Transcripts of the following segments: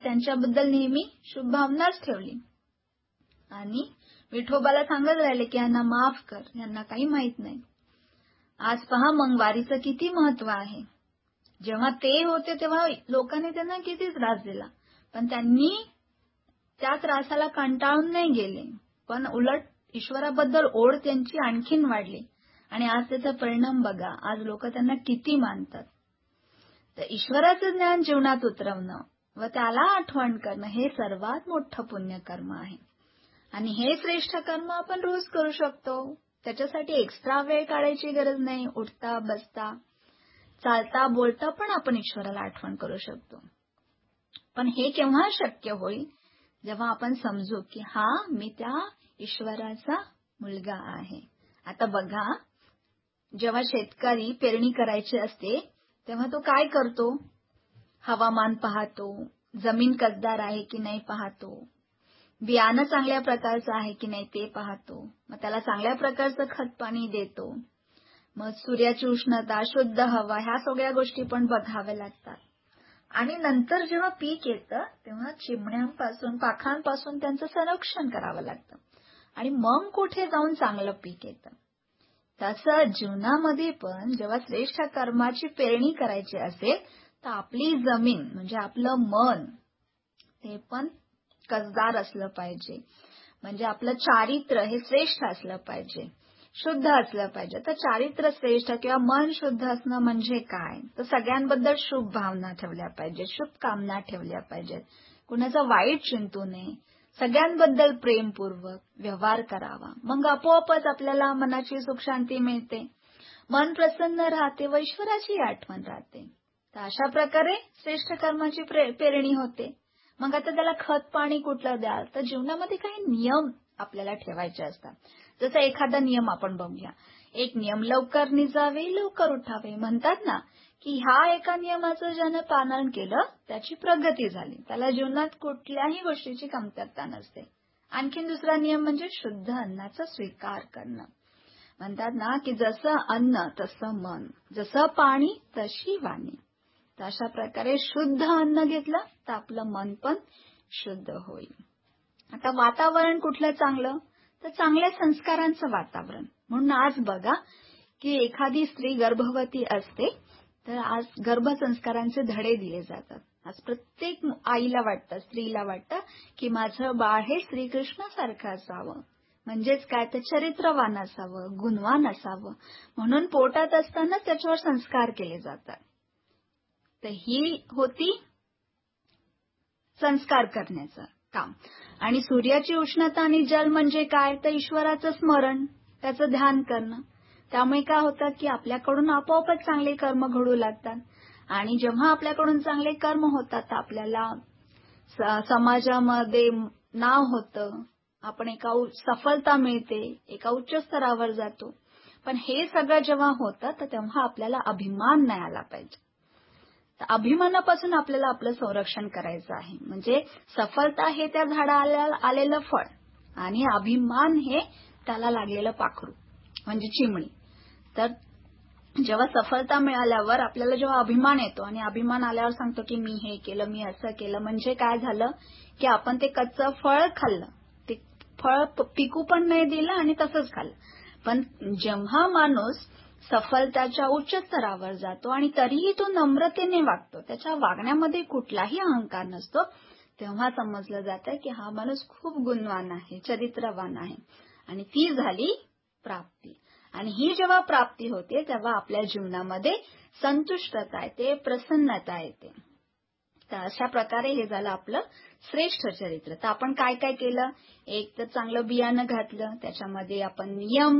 त्यांच्याबद्दल नेहमी शुभ भावनाच ठेवली आणि विठोबाला सांगत राहिले की यांना माफ कर, यांना काही माहित नाही. आज पहा मग वारीचं किती महत्व आहे. जेव्हा ते होते तेव्हा लोकांनी त्यांना किती त्रास दिला, पण त्यांनी त्या त्रासाला कंटाळून नाही गेले, पण उलट ईश्वराबद्दल ओढ त्यांची आणखीन वाढली आणि आज त्याचा परिणाम बघा. आज लोक त्यांना किती मानतात. तर ईश्वराचं ज्ञान जीवनात उतरवणं व त्याला आठवण करणं हे सर्वात मोठं पुण्यकर्म आहे आणि हे श्रेष्ठ कर्म आपण रोज करू शकतो. त्याच्यासाठी एक्स्ट्रा वेळ काढायची गरज नाही. उठता बसता चालता बोलता पण आपण ईश्वराला आठवण करू शकतो. पण हे केव्हा शक्य होईल, जेव्हा आपण समजू की हा मी त्या ईश्वराचा मुलगा आहे. आता बघा, जेव्हा शेतकरी पेरणी करायची असते तेव्हा तो काय करतो? हवामान पाहतो, जमीन कसदार आहे की नाही पाहतो, बियाणं चांगल्या प्रकारचं आहे की नाही ते पाहतो, मग त्याला चांगल्या प्रकारचं खत पाणी देतो, मग सूर्याची उष्णता, शुद्ध हवा, ह्या सगळ्या गोष्टी पण बघाव्या लागतात. आणि नंतर जेव्हा पीक येतं तेव्हा चिमण्यांपासून पाखरांपासून त्यांचं संरक्षण करावं लागतं आणि मग कुठे जाऊन चांगलं पीक येतं. तसं जीवनामध्ये पण जेव्हा श्रेष्ठ कर्माची पेरणी करायची असेल तर आपली जमीन म्हणजे आपलं मन ते पण कसदार असलं पाहिजे. म्हणजे आपलं चारित्र्य हे श्रेष्ठ असलं पाहिजे, शुद्ध असलं पाहिजे. तर चारित्र्य श्रेष्ठ किंवा मन शुद्ध असणं म्हणजे काय? तर सगळ्यांबद्दल शुभ भावना ठेवल्या पाहिजे, शुभ कामना ठेवल्या पाहिजेत, कुणाचं वाईट चिंतू नये, सगळ्यांबद्दल प्रेमपूर्वक व्यवहार करावा. मग आपोआपच आपल्याला मनाची सुख शांती मिळते, मन प्रसन्न राहते व ईश्वराची आठवण राहते. तर अशा प्रकारे श्रेष्ठ कर्माची पेरणी होते. मग आता त्याला खत पाणी कुठलं द्याल? तर जीवनामध्ये काही नियम आपल्याला ठेवायचे असतात. जसं एखादा नियम आपण बघूया. एक नियम, लवकर निजावे लवकर उठावे. म्हणतात ना की ह्या एका नियमाचं ज्यानं पालन केलं त्याची प्रगती झाली, त्याला जीवनात कुठल्याही गोष्टीची कमतरता नसते. आणखीन दुसरा नियम म्हणजे शुद्ध अन्नाचा स्वीकार करणं. म्हणतात ना की जसं अन्न तसं मन, जसं पाणी तशी वाणी. तर अशा प्रकारे शुद्ध अन्न घेतलं तर आपलं मन पण शुद्ध होईल. आता वातावरण कुठलं चांगलं? तर चांगल्या संस्कारांचं वातावरण. म्हणून आज बघा की एखादी स्त्री गर्भवती असते तर आज गर्भसंस्कारांचे धडे दिले जातात. आज प्रत्येक आईला वाटतं, स्त्रीला वाटतं की माझं बाळ हे श्रीकृष्णासारखं असावं. म्हणजेच काय, तर चरित्रवान असावं, गुणवान असावं, म्हणून पोटात असताना त्याच्यावर संस्कार केले जातात. तर ही होती संस्कार करण्याचं काम. आणि सूर्याची उष्णता आणि जल म्हणजे काय, तर ईश्वराचं स्मरण, त्याचं ध्यान करणं. त्यामुळे काय होतं की आपल्याकडून आपोआपच चांगले कर्म घडू लागतात. आणि जेव्हा आपल्याकडून चांगले कर्म होतात तर आपल्याला समाजामध्ये नाव होतं, आपण एका सफलता मिळते, एका उच्च स्तरावर जातो. पण हे सगळं जेव्हा होतं तर तेव्हा आपल्याला अभिमान नाही आला पाहिजे. तर अभिमानापासून आपल्याला आपलं संरक्षण करायचं आहे. म्हणजे सफलता हे त्या झाडाला आलेलं फळ आणि अभिमान हे त्याला लागलेलं पाखरू म्हणजे चिमणी. तर जेव्हा सफलता मिळाल्यावर आपल्याला जेव्हा अभिमान येतो आणि अभिमान आल्यावर सांगतो की मी हे केलं, मी असं केलं, म्हणजे काय झालं की आपण ते कच्चं फळ खाल्लं, ते फळ पिकू पण नाही दिलं आणि तसंच खाल्लं. पण जेव्हा माणूस सफलताच्या उच्च स्तरावर जातो आणि तरीही तो नम्रतेने वागतो, त्याच्या वागण्यामध्ये कुठलाही अहंकार नसतो, तेव्हा समजलं जातं की हा माणूस खूप गुणवान आहे, चरित्रवान आहे. आणि ती झाली प्राप्ती. आणि ही जेव्हा प्राप्ती होते तेव्हा आपल्या जीवनामध्ये संतुष्टता येते, प्रसन्नता येते. तर अशा प्रकारे हे झालं आपलं श्रेष्ठ चरित्र. तर आपण काय काय केलं? एक तर चांगलं बियाणं घातलं, त्याच्यामध्ये आपण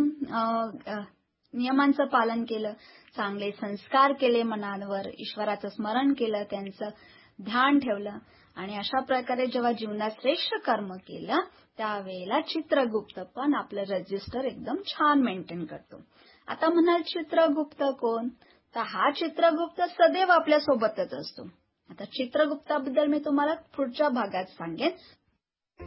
नियमांचं पालन केलं, चांगले संस्कार केले मनावर, ईश्वराचं स्मरण केलं, त्यांचं ध्यान ठेवलं. आणि अशा प्रकारे जेव्हा जीवनात श्रेष्ठ कर्म केलं त्यावेळेला चित्रगुप्त पण आपलं रजिस्टर एकदम छान मेंटेन करतो. आता म्हणाल चित्रगुप्त कोण? तर हा चित्रगुप्त सदैव आपल्या सोबतच असतो. आता चित्रगुप्ताबद्दल मी तुम्हाला पुढच्या भागात सांगेन.